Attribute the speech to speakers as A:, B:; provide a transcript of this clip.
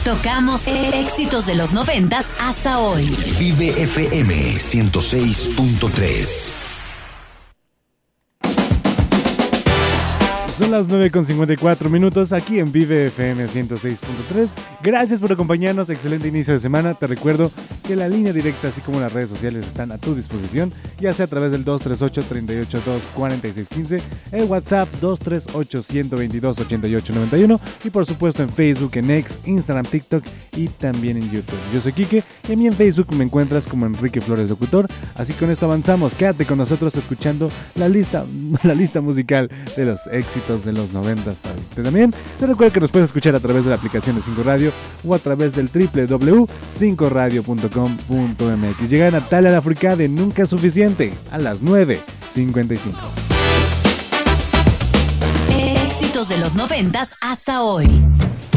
A: Tocamos éxitos de los 90s hasta hoy.
B: Vive FM 106.3.
C: Son las 9:54 aquí en Vive FM 106.3. Gracias por acompañarnos, excelente inicio de semana. Te recuerdo que la línea directa así como las redes sociales están a tu disposición, ya sea a través del 238-382-4615, el WhatsApp 238-122-8891 y por supuesto en Facebook, en X, Instagram, TikTok y también en YouTube. Yo soy Quique y a mí en Facebook me encuentras como Enrique Flores Locutor. Así con esto avanzamos, quédate con nosotros escuchando la lista musical de los éxitos de los 90 hasta hoy. También te recuerdo que nos puedes escuchar a través de la aplicación de 5 Radio o a través del www.5radio.com.mx. Llega Natalia Lafourcade, Nunca es Suficiente, a las 9:55.
A: Éxitos de los 90s hasta hoy.